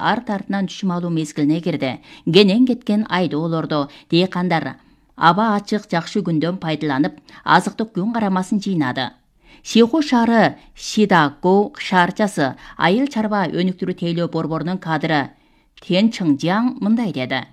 арт артынан түшүм алуу мезгилине кирди. Кенен кеткен айдоолорду дыйкандар аба ачык жакшы күндөн пайдаланып, азыктык күн карамасын жыйнады. Сиху шаары Шидаку шаарчасы айыл чарба өнүктүрүү тейлөө борборунун кадры Тен Чыңжаң мындай деди.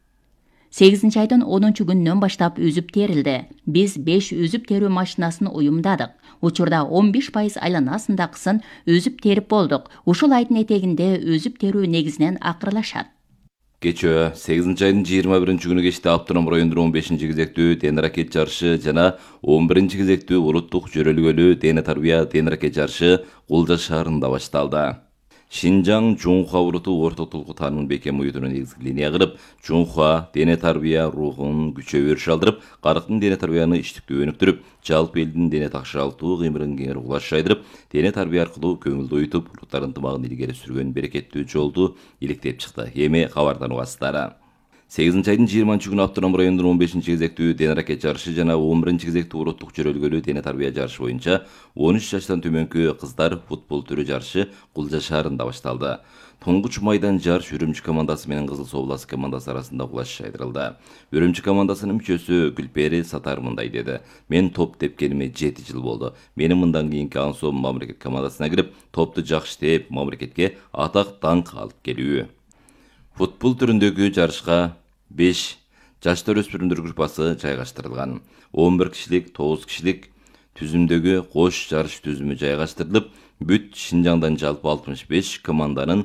8 айдын 10 күнүнөн баштап үзүп терилди. Биз 5 үзүп терүү машинасын уюмдадык. Учурда 15% айланасындакысын үзүп терип болдук. Ушул айдын этегинде үзүп терүү негизинен акырлашат. Кечөө 8 айдын 21 күнү кечте Автоном районунун 15 кезектүү дене ракет жарышы жана 11 кезектүү улуттук жөрөлгөлүү дене тарбия дене ракет жарышы Кулжа шаарында башталды. Шинжаң Жунхуа уруту орток толку таанымын бекем уютунун негизги линия кылып, Жунхуа дене тарбия рухун күчөп өрүш алдырып, карыктын дене тарбияны иштиктүү өнүктүрүп, жалпы элдин дене такшалтуу кыймылын кеңири кулаш жайдырып, дене тарбия аркылуу көңүлдү оютуп, уруттар ынтымагын илгери сүргөн берекеттүү жолду иликтеп чыкты. Эми кабардан угасыздар. 8 айдын 20 күнү Автоном районунун 15 кезектүү дене ракет жарышы жана 11 кезектүү улуттук жөрөлгөлүү дене тарбия жарышы боюнча 13 жаштан төмөнкү кыздар футбол түрү жарышы Кулжа шаарында башталды. Туңгуч майдан жарыш Үрүмчү командасы менен Кызыл Собулас командасы арасында кулаш жайдырылды. Үрүмчү командасынын мүчөсү Гүлпери Сатар мындай деди. Мен топ тепкениме 7 жыл болду. Менин мындан кийинки ансом мамлекет командасына кирип, топту жакшы теп, мамлекетке атак даңк алып келүү. Футбол түрүндөгү жарышка 5 жаштар өспүрүмдөр группасы жайгаштырылган. 11 кишилик, 9 кишилик түзүмдөгү кош жарыш түзүмү жайгаштырылып, бүт Шинжаңдан жалпы 65 команданын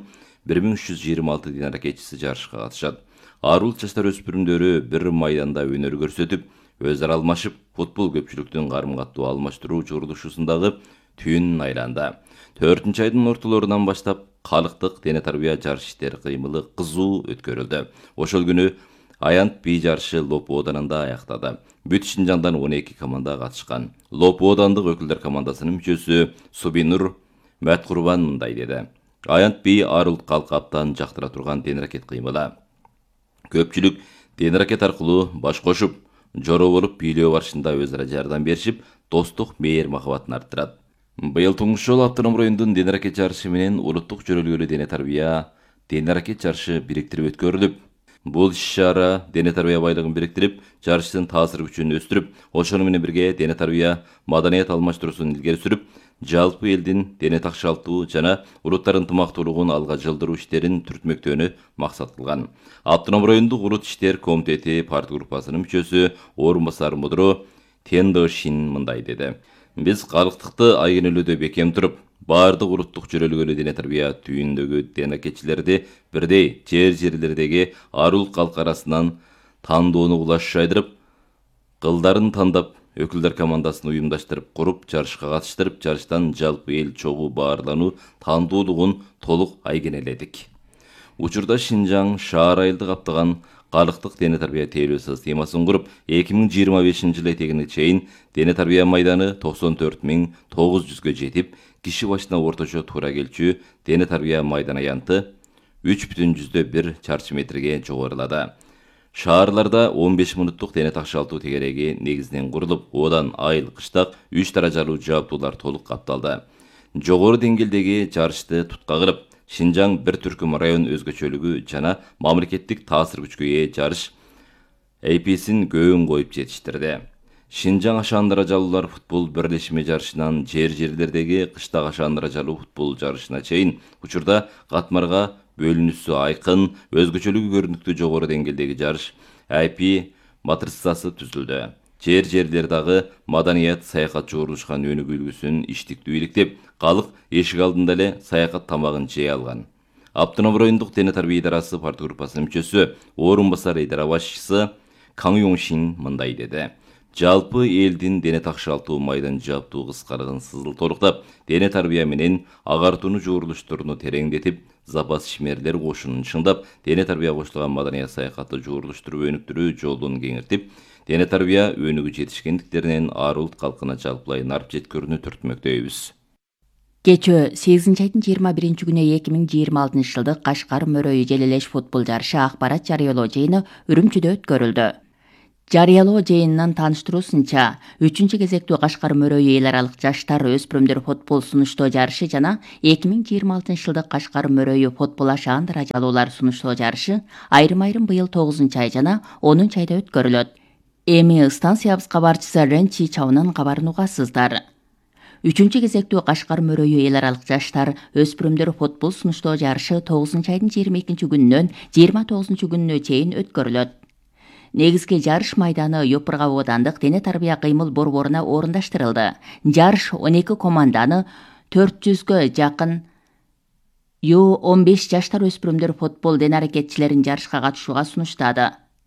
1326 дене ракетчиси жарышка катышат. Арул жаштар өспүрүмдөрү бир майданда өнөр көрсөтүп, өз ара алмашып, футбол көпчүлүктүн карым-каттуу алмаштыруу журулушусундагы түйүнүн айланды. 4 айдын ортолорунан баштап халыктык дене тарбия жарыш иштери кыймылы кызуу өткөрүлдү. Ошол күнү Аянт би жарышы Лопу оданында аяктады. Бүт Шинжаңдан 12 команда катышкан. Лопу одандык өкүлдөр командасынын мүчөсү Субинур Мәткурбан мындай деди. Аянт би арул калк аптан жактыра турган дене ракет кыймылы. Көпчүлүк дене ракет аркылуу баш кошуп, жоро болуп бийлөө барышында өз ара жардам беришип, достук мейир махабатын арттырат. Быйыл туңуш жолу Автоном районунун дене ракет жарышы менен улуттук жөрөлгөлүү дене тарбия дене ракет жарышы бириктирип өткөрүлүп, бул иш-чара дене тарбия байлыгын бириктирип, жарыштын таасир күчүн өстүрүп, ошону менен бирге дене тарбия маданият алмаштыруусун илгери сүрүп, жалпы элдин дене такшалтуу жана улуттар ынтымактуулугун алга жылдыруу иштерин түртмөктөөнү максат кылган. Автоном райондук улут иштер комитети партия группасынын мүчөсү орун басар мудро Тендо Шин мындай деди. Биз калктыкты айгинелөөдө бекем туруп, баардык улуттук жөрөлгөлүү дене тарбия түйүндөгү дене ракетчилерди бирдей жерлердеги арул калк арасынан тандоону кулаш жайдырып, кылдарын тандап, өкүлдөр командасын уюмдаштырып куруп, жарышка катыштырып, жарыштан жалпы эл чогуу баарлануу тандоолугун толук айгинеледик. Учурда Шинжаң шаар айылды каптаган калктык дене тарбия тейлөө системасын куруп, 2025 жылы этегине чейин дене тарбия майданы 94.900гө жетип, киши башына орточо туура келчү дене тарбия майдан аянты 3,1 чарчы метрге жогорулады. Шаарларда 15 мүнөттүк дене такшалтуу тегереги негизинен курулуп, одан айыл кыштак 3 даражалуу жабдуулар толук капталды. Жогору деңгээлдеги жарышты тутка кылып, Шинжаң бир түркүм район өзгөчөлүгү жана мамлекеттик таасир күчкө ээ жарыш APSин көбүн коюп жетиштирди. Шинжаң ашаан даражалуулар футбол бирлешме жарышынан жерлердеги кыштак ашаан даражалуу футбол жарышына чейин учурда катмарга бөлүнүүсү айкын, өзгөчөлүгү көрүнүктүү жогору деңгээлдеги жарыш IP матрицасы түзүлдү. Жерлер дагы маданият саякат жуурулушкан өнүгүү үлгүсүн иштиктүү иликтеп, калк эшик алдында эле саякат тамагын жей алган. Автоном райондук дене тарбия идарасы партия группасынын мүчөсү, орун басар идара башчысы Каң Юңшин мындай деди. Жалпы элдин дене такшалтуу майдан жаптуу кыскаргын сызыл толуктап, дене тарбия менен агартууну жуурулуштуруну тереңдетип, запас ишмерлер кошунун чыңдап, дене тарбия кошулган маданият саякатты жуурулуштуруп өнүктүрүү жолун кеңиртип, дене тарбия өнүгүү жетишкендиктеринен арул калкына жалпылай нарп жеткөрүүнү түртмөктөйбүз. Кечөө 8 айдын 21 күнү 2026 жылдык Кашкар Мөрөй Желелеш футбол жарышы акпарат жарыялоо жыйыны Үрүмчүдө өткөрүлдү. Жарыялоо жыйынынан тааныштыруусунча, 3-кезектүү Кашкар мөрөйү эл аралык жаштар өспүрүмдөр футбол сунуштоо жарышы жана 2026-жылдык Кашкар мөрөйү футбол ашаан даражалуулар сунуштоо жарышы айрым-айрым быйыл 9-ай жана 10-айда өткөрүлөт. Эми станциябыз кабарчысы Ренчи Чаунун кабарын угасыздар. 3-кезектүү Кашкар мөрөйү эл аралык жаштар өспүрүмдөр футбол сунуштоо жарышы 9-айдын 22-күнүнөн 29-күнүнө чейин өткөрүлөт. Негизги жарыш майданы Йопурга оодандык дене тарбия кыймыл борборуна орундаштырылды. Жарыш 12 команданы 400гө жакын U15 жаштар өспүрүмдөр футбол дене аракетчилерин жарышка катышууга сунуштады.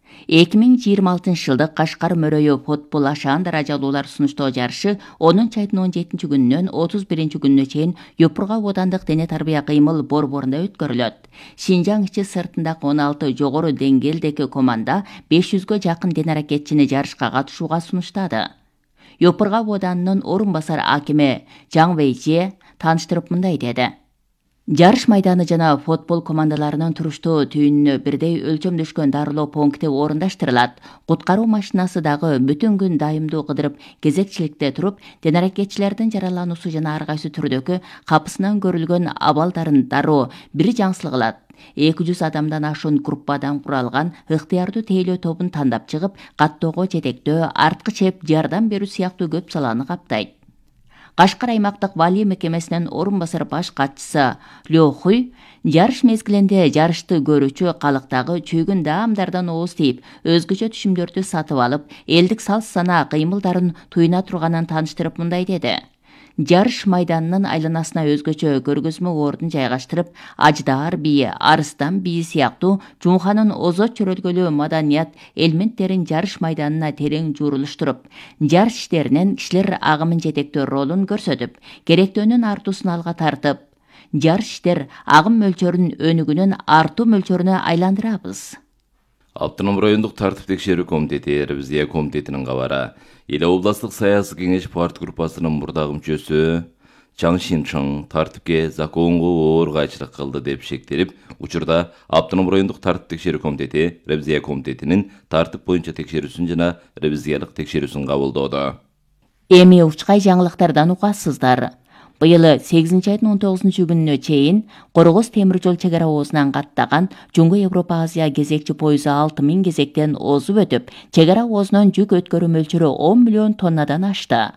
2026-жылдык Кашкар мөрөйү футбол ашаан даражалуулар сунуштоо жарышы 10-айдын 17-күнүнөн 31-күнүнө чейин Йопурга оодандык дене тарбия кыймыл борборунда өткөрүлөт. Шинжаң ичи сыртындагы 16 жогору деңгээлдеги команда 500гө жакын дене аракетчини жарышка катышууга сунуштады. Йопурга оодунун орун басар акими Жаң Вэйже тааныштырып мындай деди. Жарыш майданы жана футбол командаларынын туруштуу түйүнүнө бирдей өлчөмдөшкөн дарылоо пункти орундаштырылат. Куткаруу машинасы дагы бүтүн күн дайымдуу кыдырып, кезекчиликте туруп, дене аракетчилердин жаралануусу жана ар кайсы түрдөгү капысынан көрүлгөн абалдарын дароо бир жаңсыл кылат. 200 адамдан ашуун группадан куралган ыктыярдуу тейлөө тобун тандап чыгып, каттоого жетектөө, арткы чеп, жардам берүү сыяктуу көп саланы каптайт. Кашкар аймактык Вали мекемесинин орун басар баш катчысы Лё Хуй жарыш мезгилинде жарышты көрүүчү калыктагы чүйгүн даамдардан ооз тийип, өзгөчө түшүмдөрдү сатып алып, элдик салт санаа кыймылдарын туйуна турганын тааныштырып мындай деди. Жарыш майданынын айланасына өзгөчө көргөзмө ордун жайгаштырып, Аждаар бийи, Арыстан бийи сыяктуу Жумханын озот чөрөлгөлүү маданият элементтерин жарыш майданына терең жуурулуштуруп, жарыш иштеринен кишилер агымын жетектөө ролун көрсөтүп, керектөөнүн артуусун алга тартып, жарыш иштер агым мөлчөрүн өнүгүнүн артуу мөлчөрүнө айландырабыз. Автоном райондук тартып текшерүү комитети ревизия комитетинин кабары Эл областык саясий кеңеш парт группасынын мурдагы мүчөсү Чаң Шинчың тартипке законго оор кайчылык кылды деп шектелип, учурда Автоном райондук тартып текшерүү комитети ревизия комитетинин тартип боюнча текшерүүсүн жана ревизиялык текшерүүсүн кабылдоодо. Эми учкай жаңылыктардан угасыздар. Быйыл 8-айдын 19-күнүнө чейин Коргоз темир жол чек ара оозунан каттаган Жуңгу Европа Азия кезекчи пойузу 6000 кезектен озуп өтүп, чек ара оозунан жүк өткөрүү мөлчөрү 10 миллион тоннадан ашты.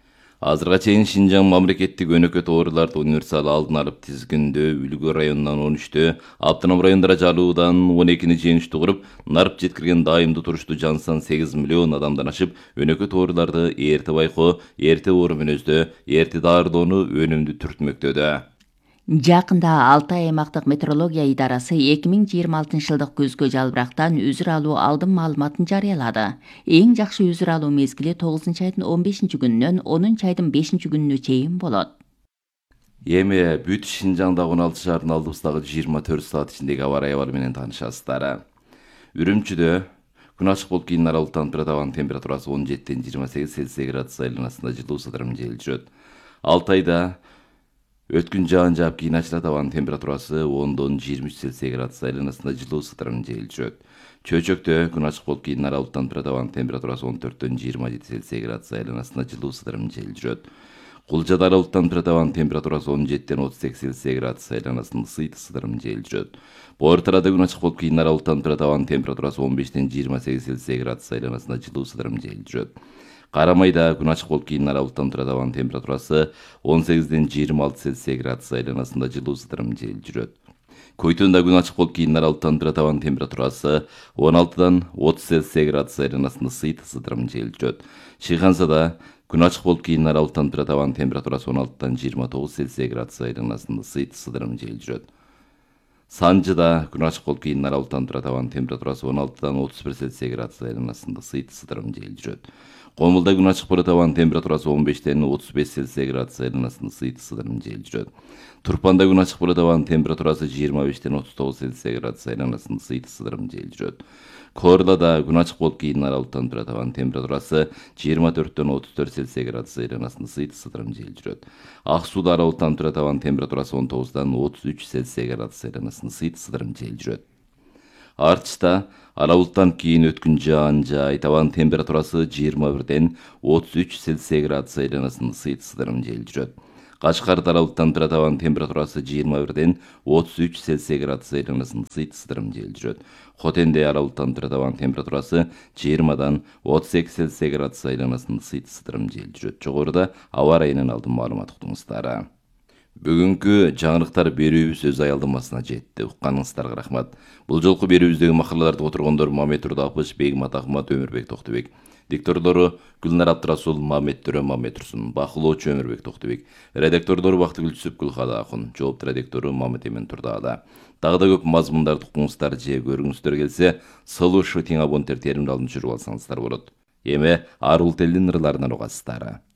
Азырга чейин Шинжаң мамлекеттик өнөкөт ооруларды универсал алдын алып тизгиндөө Үлгү районунан 13тө, Автоном райондора жалуудан 12-ни жеңиштүү куруп, нарып жеткирген дайымдуу туруштуу жансан 8 миллион адамдан ашып, өнөкөт ооруларды эрте байкоо, эрте оору мүнөздөө, эрте даарылоону өнүмдүү түртмөктөдө. Жакында Алтай аймактык метеорология идарасы 2026-жылдык күзгү жалбырактан үзүр алуу алдын маалыматын жарыялады. Эң жакшы үзүр алуу мезгили 9-айдын 15-күнүнөн 10-айдын 5-күнүнө чейин болот. Эми бүт Шинжаңдагы 16 шаардын алдыбыздагы 24 саат ичиндеги аба ырайы менен таанышасыздар. Үрүмчүдө күн ачык болуп кийин аралык табан температурасы 17-28 Цельсий градус айланасында жылуу сыдырым жел жүрөт. Алтайда өткүн жаан жаап кийин ачыла табан температурасы 10-23 Цельсий градус айланасында жылуу сыдырым жел жүрөт. Чөйчөктө күн ачык болуп кийин аралык табан температурасы 14-27 Цельсий градус айланасында жылуу сыдырым жел жүрөт. Кулжада аралык табан температурасы 17-38 Цельсий градус айланасында сыдырым жел жүрөт. Бортарада күн ачык болуп кийин аралык табан температурасы 15-28 Цельсий градус айланасында жылуу сыдырым жел жүрөт. Карамайда күн ачык болуп кийин аралык табан температурасы 18-26 Цельсий градус айланасында жылуу сыдырым жел жүрөт. Көйтөндө күн ачык болуп кийин аралык табан температурасы 16-30 Цельсий градус айланасында сыдырым жел жүрөт. Шыйхансада күн ачык болуп кийин аралык табан температурасы 16-29 Цельсий градус айланасында сыдырым жел жүрөт. Санжыда күн ачык болуп кийин аралык табан температурасы 16-31 Цельсий градус айланасында сыдырым жел жүрөт. Комулда күн ачык болуп табан температурасы 15-35 Цельсий градус айланасында сыдырым жел жүрөт. Турпанда күн ачык болуп табан температурасы 25-39 Цельсий градус айланасында сыдырым жел жүрөт. Корлада күн ачык болуп кийин аралык табан температурасы 24-34 Цельсий градус айланасында сыдырым жел жүрөт. Ак сууда аралык табан температурасы 19-33 Цельсий градус айланасында сыдырым жел жүрөт. Артышта ара булуттан кийин өткөн жаан жай табан температурасы 21-ден 33 Цельсий градус айланасында сыйытсыдырым жел жүрөт. Кашкарда ара булуттан тура табан температурасы 21-ден 33 Цельсий градус айланасында сыйытсыдырым жел жүрөт. Хотенде ара булуттан тура табан температурасы 20-дан 32 Цельсий градус айланасында сыйытсыдырым жел жүрөт. Жогоруда аба ырайынан алдын маалымат уктуңуздар. Бүгүнкү жаңырыктар берүүбүз өз аялдамасына жетти. Укканыңыздарга рахмат. Бул жолку берүүбүздөгү макалаларды отургондор Мамет Турдапыш, Бегмат Ахмат, Өмүрбек Токтубек. Диктордору Гүлнар Абдрасул, Мамет Төрө, Мамет Турсун. Бакылоочу Өмүрбек Токтубек. Редактордору Бактыгүл Түсүп, Гүлхада Акун. Жоопту редактору Мамет Эмен Турдаада. Дагы да көп мазмундарды укуңуздар же көргүңүздөр келсе, Сылышы тең абоненттер теримди алып жүрүп алсаңыздар болот. Эми арул телдин ырларынан угасыздар.